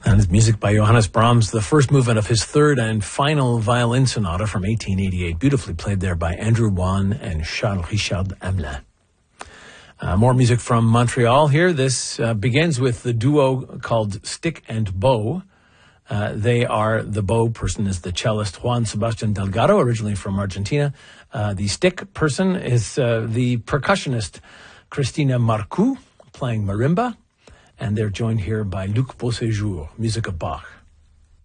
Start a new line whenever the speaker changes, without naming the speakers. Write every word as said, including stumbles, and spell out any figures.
And it's music by Johannes Brahms, the first movement of his third and final violin sonata from eighteen eighty-eight, beautifully played there by Andrew Wan and Charles Richard Hamelin. Uh, more music from Montreal here. This uh, begins with the duo called Stick and Bow. Uh, they are, the bow person is the cellist Juan Sebastian Delgado, originally from Argentina. Uh, the stick person is uh, the percussionist Christina Marcoux, playing marimba. And they're joined here by Luc Beauséjour, music of Bach.